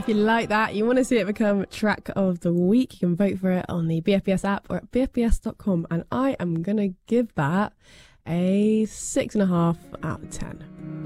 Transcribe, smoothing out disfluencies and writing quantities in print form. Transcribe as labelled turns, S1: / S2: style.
S1: If you like that, you want to see it become track of the week, you can vote for it on the BFBS app or at bfbs.com. And I am going to give that a 6.5 out of 10.